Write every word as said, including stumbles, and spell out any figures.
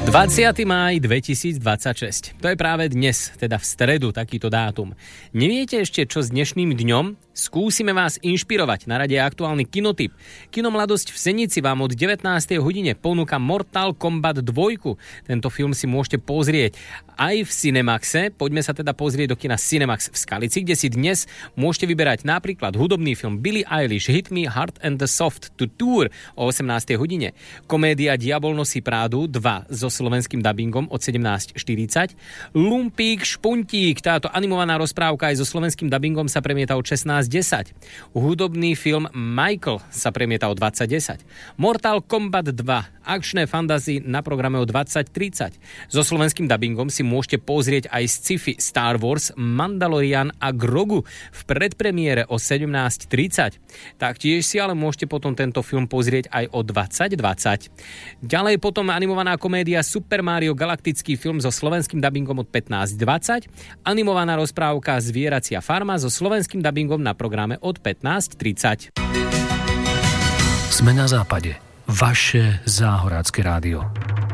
dvadsiateho mája dvetisícdvadsaťšesť. To je práve dnes, teda v stredu, takýto dátum. Neviete ešte, čo s dnešným dňom? Skúsime vás inšpirovať. Na rade je aktuálny kinotip. Kino Mladosť v Senici vám od devätnástej hodine ponúka Mortal Kombat dva. Tento film si môžete pozrieť aj v Cinemaxe. Poďme sa teda pozrieť do kina Cinemax v Skalici, kde si dnes môžete vyberať napríklad hudobný film Billie Eilish Hit Me Hard and the Soft to Tour o osemnástej hodine. Komédia Diabol nosí Prádu dva so slovenským dabingom od sedemnásť štyridsať. Lumpík Špuntík, táto animovaná rozprávka aj so slovenským dabingom sa premieta od šestnásť desať. Hudobný film Michael sa premieta o dvadsať desať. Mortal Kombat dva, akčné fantasy na programe o dvadsať tridsať. So slovenským dabingom si môžete pozrieť aj sci-fi Star Wars, Mandalorian a Grogu v predpremiére o sedemnásť tridsať. Taktiež si ale môžete potom tento film pozrieť aj o dvadsať dvadsať. Ďalej potom animovaná komédia Super Mario Galaktický film so slovenským dabingom od pätnásť dvadsať. Animovaná rozprávka Zvieracia farma so slovenským dabingom na programe od pätnásť tridsať. Sme na západe. Vaše záhorácké rádio.